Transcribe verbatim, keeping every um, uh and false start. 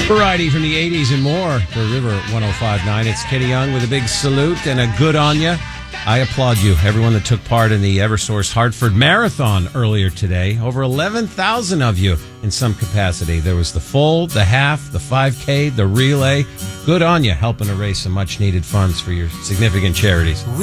Variety from the eighties and more. The River at one oh five point nine. It's Kenny Young with a big salute and a good on ya. I applaud you, everyone that took part in the Eversource Hartford Marathon earlier today. Over eleven thousand of you in some capacity. There was the full, the half, the five K, the relay. Good on you, helping to raise some much-needed funds for your significant charities.